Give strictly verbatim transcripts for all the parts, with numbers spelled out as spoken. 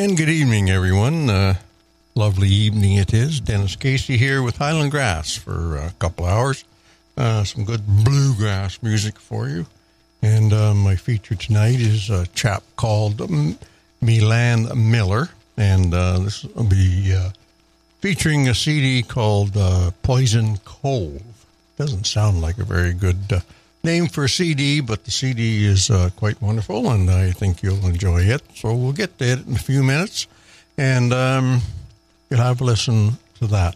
And good evening, everyone. Uh, lovely evening it is. Dennis Casey here with Highland Grass for a couple hours. Uh, some good bluegrass music for you. And uh, my feature tonight is a chap called um, Milan Miller. And uh, this will be uh, featuring a C D called uh, Poison Cove. Doesn't sound like a very good uh, name for a C D, but the C D is uh, quite wonderful, and I think you'll enjoy it. So we'll get to it in a few minutes, and um, you'll have a listen to that.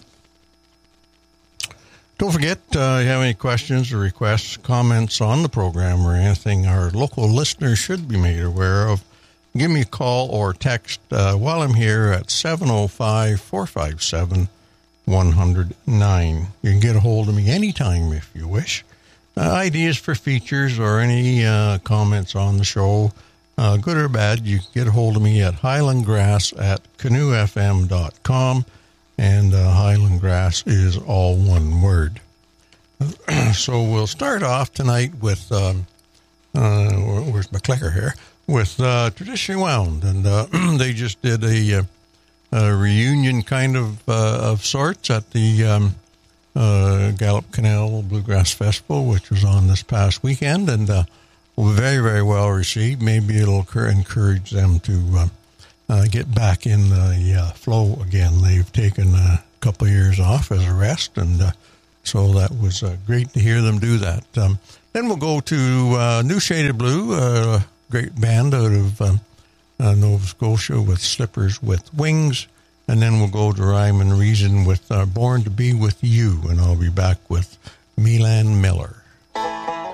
Don't forget, uh, if you have any questions or requests, comments on the program, or anything our local listeners should be made aware of, give me a call or text uh, while I'm here at seven oh five, four five seven, one oh nine. You can get a hold of me anytime if you wish. Uh, ideas for features or any uh, comments on the show, uh, good or bad, you can get a hold of me at highlandgrass at canoe f m dot com, and uh, Highland Grass is all one word. So we'll start off tonight with, um, uh, where's my clicker here, with uh, Tradition Wound, and uh, they just did a, a reunion kind of uh, of sorts at the um, Uh, Gallup Canal Bluegrass Festival, which was on this past weekend, and uh, very, very well received. Maybe it'll encourage them to uh, uh, get back in the uh, flow again. They've taken a couple of years off as a rest, and uh, so that was uh, great to hear them do that. Um, then we'll go to uh, New Shade of Blue, a great band out of um, uh, Nova Scotia with Slippers with Wings. And then we'll go to Rhyme and Reason with uh, Born to Be With You, and I'll be back with Milan Miller.